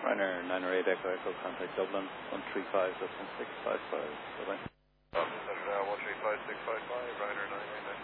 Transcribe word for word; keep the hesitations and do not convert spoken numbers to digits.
Ryanair nine oh eight Echo Echo, contact Dublin, one three five, one six five five, bye-bye. Um, uh, one three five six five five, Ryanair nine eight Echo.